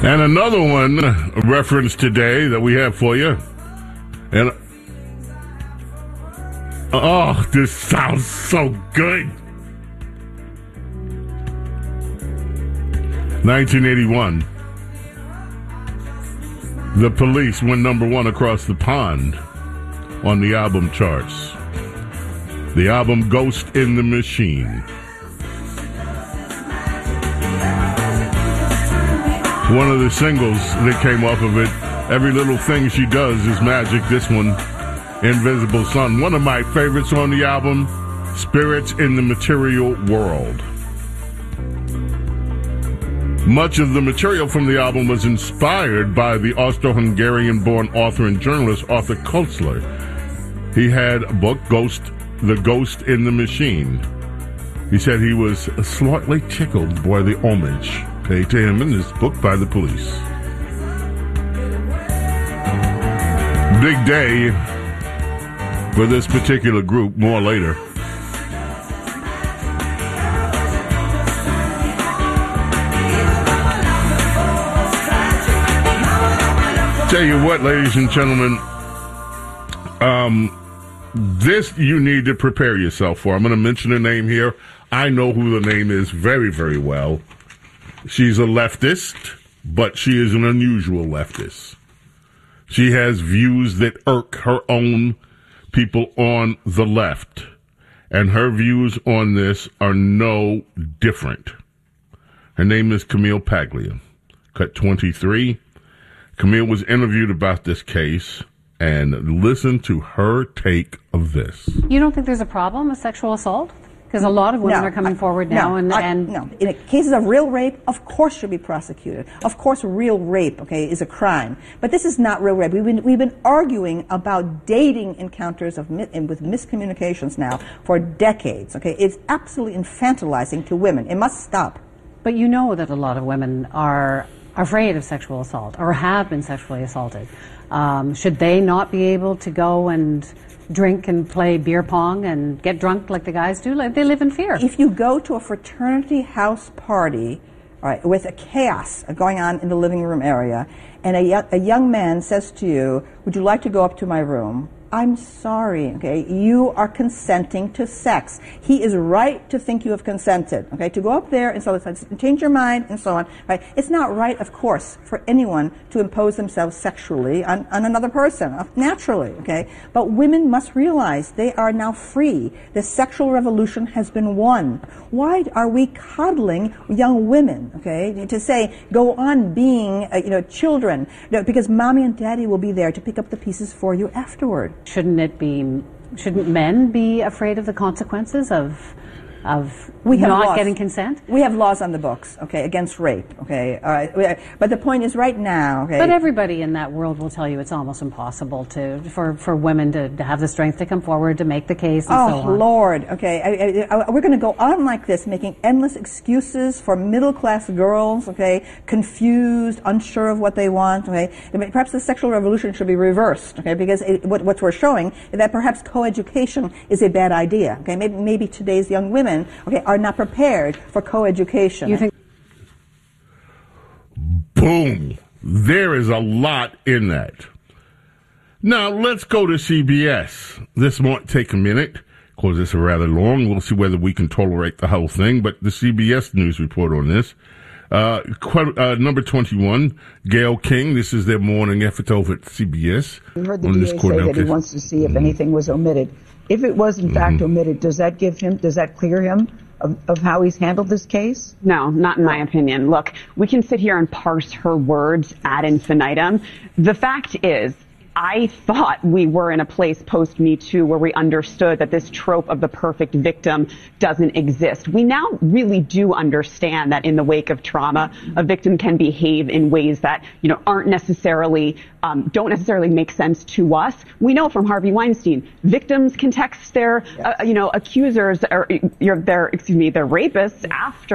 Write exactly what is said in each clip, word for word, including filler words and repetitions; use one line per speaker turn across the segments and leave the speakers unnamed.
And another one, a reference today that we have for you. And oh, this sounds so good. nineteen eighty-one. The Police went number one across the pond on the album charts. The album Ghost in the Machine. One of the singles that came off of it, Every Little Thing She Does Is Magic. This one, Invisible Sun. One of my favorites on the album, Spirits in the Material World. Much of the material from the album was inspired by the Austro-Hungarian-born author and journalist Arthur Koestler. He had a book, Ghost, The Ghost in the Machine. He said he was slightly tickled by the homage paid to him in this book by the Police. Big day for this particular group. More later. Tell you what, ladies and gentlemen, um, this you need to prepare yourself for. I'm going to mention a name here. I know who the name is very, very well. She's a leftist, but she is an unusual leftist. She has views that irk her own people on the left, and her views on this are no different. Her name is Camille Paglia, cut twenty-three. Camille was interviewed about this case, and listen to her take of this.
You don't think there's a problem with sexual assault? Because a lot of women
no,
are coming
I,
forward now,
no,
and,
I,
and
no. In cases of real rape, of course, should be prosecuted. Of course, real rape, okay, is a crime. But this is not real rape. We've been we've been arguing about dating encounters of and with miscommunications now for decades. Okay, it's absolutely infantilizing to women. It must stop.
But you know that a lot of women are afraid of sexual assault or have been sexually assaulted. Um, should they not be able to go and drink and play beer pong and get drunk like the guys do? Like, they live in fear.
If you go to a fraternity house party, all right, with a chaos going on in the living room area, and a, a young man says to you, "Would you like to go up to my room?" I'm sorry, okay? You are consenting to sex. He is right to think you have consented, okay? To go up there and so on, change your mind and so on, right? It's not right, of course, for anyone to impose themselves sexually on, on another person, naturally, okay? But women must realize they are now free. The sexual revolution has been won. Why are we coddling young women, okay? To say, go on being, uh, you know, children, no, because mommy and daddy will be there to pick up the pieces for you afterward.
Shouldn't it be, shouldn't men be afraid of the consequences of of
we have
not
laws.
getting consent?
We have laws on the books, okay, against rape, okay? All right. But the point is right now, okay?
But everybody in that world will tell you it's almost impossible to for, for women to, to have the strength to come forward to make the case and
oh,
so on.
Oh, Lord, okay. I, I, we're going to go on like this, making endless excuses for middle-class girls, okay, confused, unsure of what they want, okay? Perhaps the sexual revolution should be reversed, okay, because it, what, what we're showing is that perhaps coeducation is a bad idea, okay? Maybe, maybe today's young women okay, are not prepared for coeducation.
You think?
Boom. There is a lot in that. Now, let's go to C B S. This might take a minute, because it's rather long. We'll see whether we can tolerate the whole thing. But the C B S News report on this. Uh, qu- uh, number twenty-one, Gayle King. This is their morning effort over at C B S.
We heard the D A say that he wants to see if mm-hmm. anything was omitted. If it was in mm-hmm. fact omitted, does that give him, does that clear him of, of how he's handled this case?
No, not in my opinion. Look, we can sit here and parse her words ad infinitum. The fact is, I thought we were in a place post-Me Too where we understood that this trope of the perfect victim doesn't exist. We now really do understand that in the wake of trauma, a victim can behave in ways that, you know, aren't necessarily, um, don't necessarily make sense to us. We know from Harvey Weinstein, victims can text their, yes. uh, you know, accusers or their, excuse me, their rapists after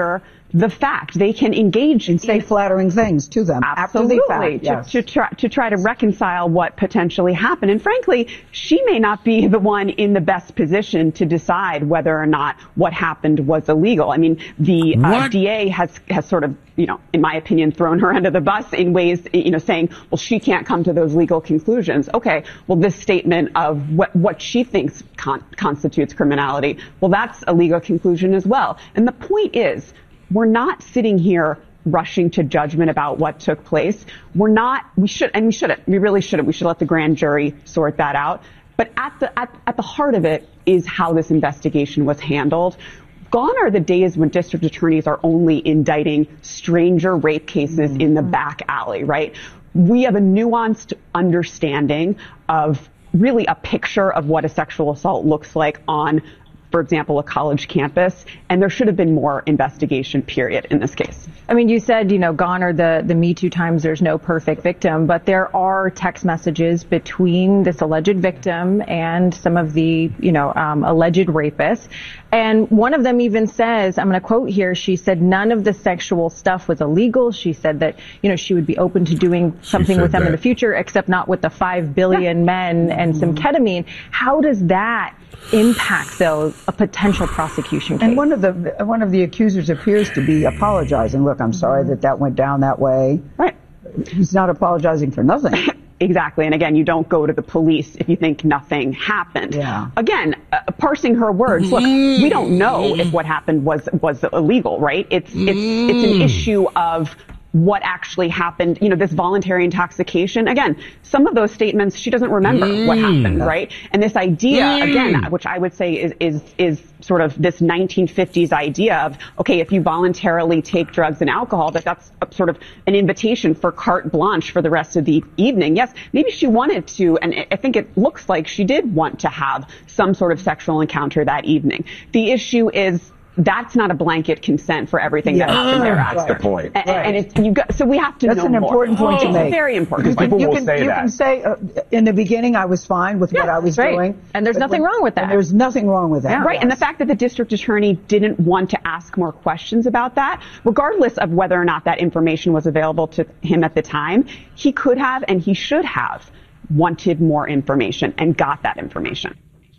the fact. They can engage
and say in, flattering things to them.
Absolutely.
After the fact, yes.
to, to, try, to try to reconcile what potentially happened. And frankly, she may not be the one in the best position to decide whether or not what happened was illegal. I mean, the uh, D A has, has sort of, you know, in my opinion, thrown her under the bus in ways, you know, saying, well, she can't come to those legal conclusions. Okay, well, this statement of what, what she thinks con- constitutes criminality, well, that's a legal conclusion as well. And the point is, we're not sitting here rushing to judgment about what took place. We're not, we should, and we shouldn't, we really shouldn't. We should let the grand jury sort that out. But at the, at, at the heart of it is how this investigation was handled. Gone are the days when district attorneys are only indicting stranger rape cases mm-hmm. in the back alley, right? We have a nuanced understanding of really a picture of what a sexual assault looks like on, for example, a college campus, and there should have been more investigation, period, in this case.
I mean, you said, you know, gone are the, the Me Too times, there's no perfect victim, but there are text messages between this alleged victim and some of the, you know, um, alleged rapists. And one of them even says, I'm going to quote here, she said none of the sexual stuff was illegal. She said that, you know, she would be open to doing something with them that. in the future, except not with the five billion men and some ketamine. How does that impact, though, a potential prosecution case?
And one of the one of the accusers appears to be apologizing. Look, I'm sorry that that went down that way.
Right.
He's not apologizing for nothing.
Exactly. And again, you don't go to the police if you think nothing happened.
Yeah.
Again, uh, parsing her words. Look, we don't know if what happened was was illegal, right? It's it's it's an issue of what actually happened, you know, this voluntary intoxication. Again, some of those statements, she doesn't remember mm. what happened, right? And this idea, mm. again, which I would say is, is, is sort of this nineteen fifties idea of, okay, if you voluntarily take drugs and alcohol, that that's a, sort of an invitation for carte blanche for the rest of the evening. Yes, maybe she wanted to, and I think it looks like she did want to have some sort of sexual encounter that evening. The issue is, that's not a blanket consent for everything yeah. that happened thereafter.
That's the point.
And, right. and it's, you got, so we have to
That's
know
an
more.
important point
oh,
to make.
It's very important.
Because people
you
will
can,
say
you
that.
can say, uh, in the beginning, I was fine with
yeah,
what I was
right.
doing.
And there's nothing
when,
wrong with that.
There's nothing wrong with that.
Yeah. Right.
Yes.
And the fact that the district attorney didn't want to ask more questions about that, regardless of whether or not that information was available to him at the time, he could have and he should have wanted more information and got that information.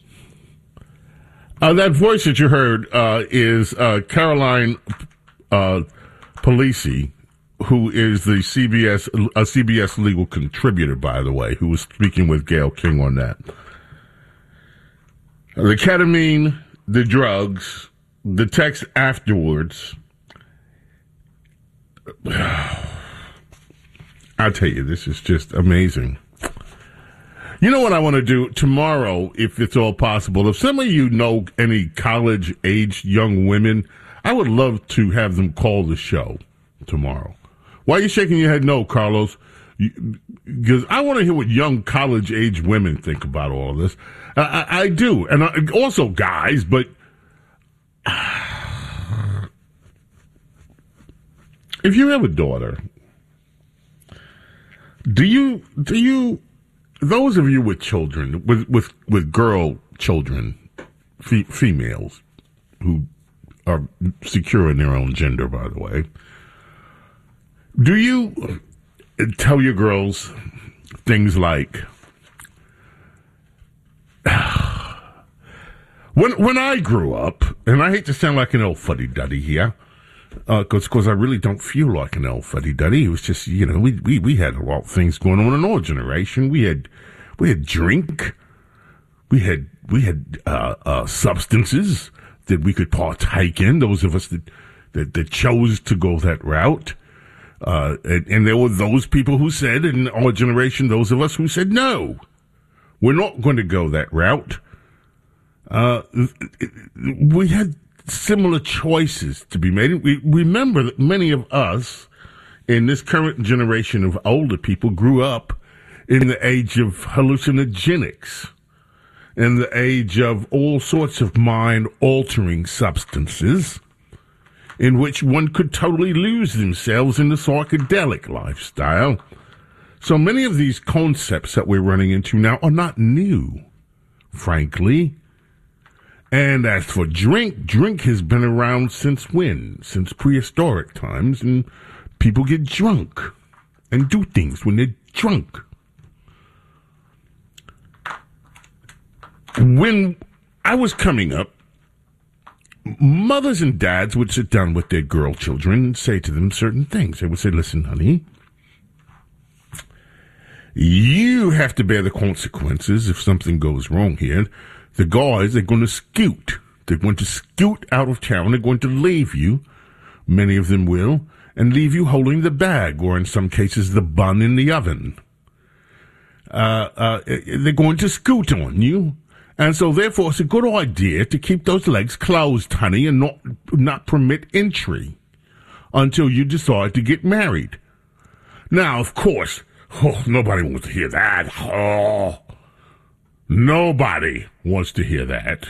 Uh, that voice that you heard uh, is uh, Caroline uh, Polisi, who is the C B S a C B S legal contributor, by the way, who was speaking with Gayle King on that. The ketamine, the drugs, the text afterwards. I tell you, this is just amazing. You know what I want to do tomorrow, if it's all possible? If some of you know any college-aged young women, I would love to have them call the show tomorrow. Why are you shaking your head no, Carlos? Because I want to hear what young college-aged women think about all of this. I, I, I do. And I, also guys, but if you have a daughter, do you, do you, those of you with children, with, with, with girl children, fe- females who are secure in their own gender, by the way, do you tell your girls things like, when when I grew up, and I hate to sound like an old fuddy-duddy here, because uh, I really don't feel like an old fuddy-duddy. It was just, you know, we, we, we had a lot of things going on in our generation. We had we had drink, we had we had uh, uh, substances that we could partake in. Those of us that that, that chose to go that route, uh, and, and there were those people who said, in our generation, those of us who said, no, we're not going to go that route. Uh, we had similar choices to be made. We remember that many of us in this current generation of older people grew up in the age of hallucinogenics, in the age of all sorts of mind-altering substances in which one could totally lose themselves in the psychedelic lifestyle. So many of these concepts that we're running into now are not new, frankly. And as for drink, drink has been around since when? Since prehistoric times, and people get drunk and do things when they're drunk. When I was coming up, mothers and dads would sit down with their girl children and say to them certain things. They would say, listen, honey, you have to bear the consequences if something goes wrong here. The guys are going to scoot. They're going to scoot out of town. They're going to leave you, many of them will, and leave you holding the bag, or in some cases, the bun in the oven. Uh, uh, they're going to scoot on you. And so, therefore, it's a good idea to keep those legs closed, honey, and not not permit entry until you decide to get married. Now, of course, oh, nobody wants to hear that. Oh, nobody wants to hear that.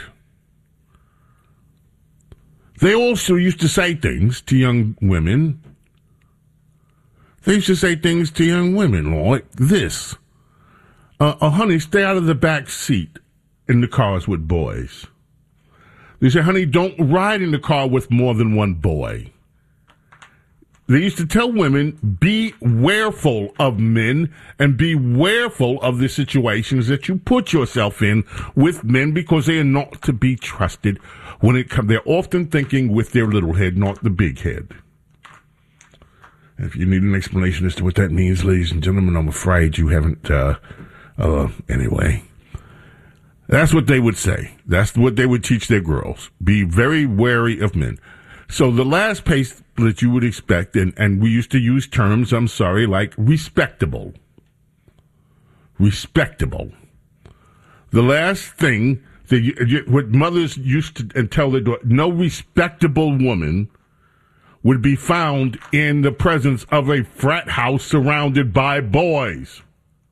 They also used to say things to young women. They used to say things to young women like this. Uh, uh, honey, stay out of the back seat in the cars with boys. They say, honey, don't ride in the car with more than one boy. They used to tell women, be wareful of men and be wareful of the situations that you put yourself in with men, because they are not to be trusted when it comes. They're often thinking with their little head, not the big head. If you need an explanation as to what that means, ladies and gentlemen, I'm afraid you haven't, uh, uh, anyway. That's what they would say. That's what they would teach their girls. Be very wary of men. So the last pace that you would expect, and, and we used to use terms, I'm sorry, like respectable. Respectable. The last thing that you, what mothers used to and tell their daughter, no respectable woman would be found in the presence of a frat house surrounded by boys.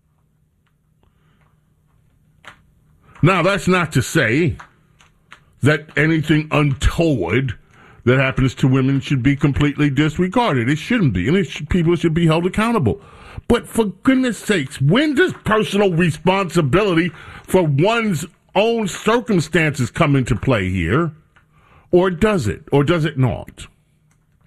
Now, that's not to say that anything untoward that happens to women should be completely disregarded. It shouldn't be. And it should, people should be held accountable. But for goodness sakes, when does personal responsibility for one's own circumstances come into play here? Or does it? Or does it not?